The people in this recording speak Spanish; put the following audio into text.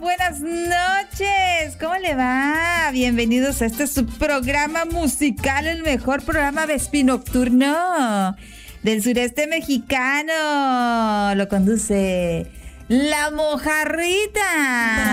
Buenas noches. ¿Cómo le va? Bienvenidos a este su programa musical, el mejor programa vespi-nocturno del sureste mexicano. Lo conduce La Mojarrita.